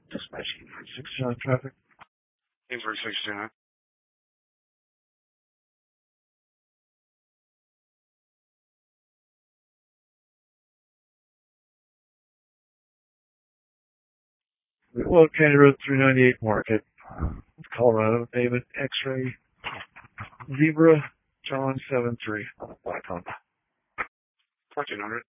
Dispatching 69 traffic. 84629. We located Route 398 Market, Colorado, David, X-ray, Zebra, John 73, Blackhawk. 1400.